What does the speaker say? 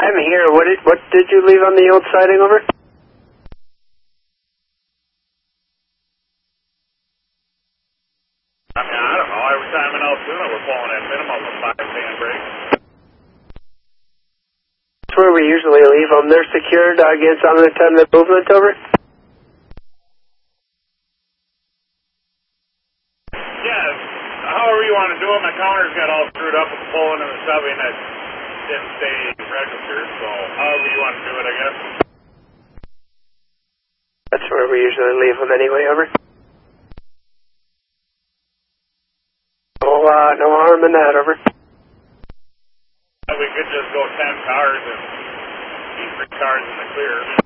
I'm here. What did you leave on the old siding, over? I mean, I don't know. Every time in Altoona, we're pulling at minimum of 5 sand breaks. That's where we usually leave them. They're secured against unintended movement, over? Yeah, however you want to do it. My counter's got all screwed up with the pulling and the subbing that didn't stay registered, so however you want to do it, I guess. That's where we usually leave them anyway, over? No harm in that, over? We could just go 10 cars and keep 3 cars in the clear.